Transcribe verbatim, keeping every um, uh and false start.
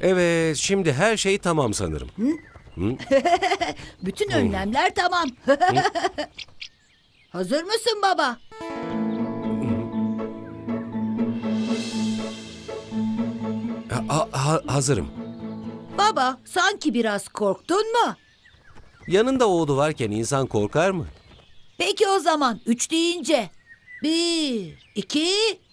Evet, şimdi her şey tamam sanırım. Bütün önlemler tamam. Hazır mısın baba? Ha- ha- hazırım. Baba, sanki biraz korktun mu? Yanında oğlu varken insan korkar mı? Peki o zaman üç deyince. Bir, iki,